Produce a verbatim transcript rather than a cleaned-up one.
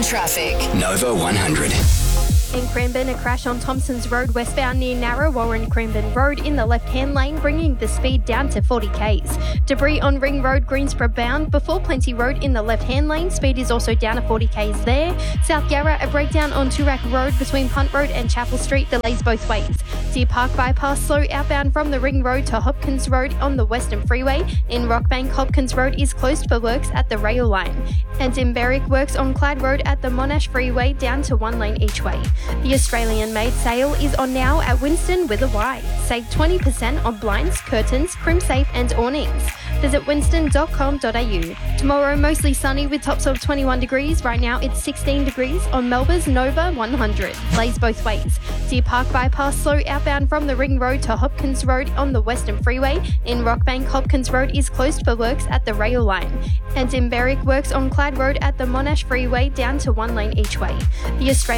traffic. Nova one hundred. In Cranbourne, a crash on Thompsons Road westbound near Narrowa and Cranbourne Road in the left-hand lane, bringing the speed down to forty k's. Debris on Ring Road, Greensborough bound, before Plenty Road in the left-hand lane. Speed is also down to forty k's there. South Yarra, a breakdown on Toorak Road between Punt Road and Chapel Street, delays both ways. Deer Park bypass slow outbound from the Ring Road to Hopkins Road on the Western Freeway. In Rockbank, Hopkins Road is closed for works at the rail line. And in Berwick, works on Clyde Road at the Monash Freeway down to one lane each way. The Australian-made sale is on now at Winston with a Y. Save twenty percent on blinds, curtains, crimsafe and awnings. Visit winston dot com dot a u. Tomorrow, mostly sunny with tops of twenty-one degrees. Right now, it's sixteen degrees on Melbourne's Nova one hundred. Lays both ways. Deer Park bypass slow outbound from the Ring Road to Hopkins Road on the Western Freeway. In Rockbank, Hopkins Road is closed for works at the rail line. And in Berwick, works on Clyde Road at the Monash Freeway down to one lane each way. The Australian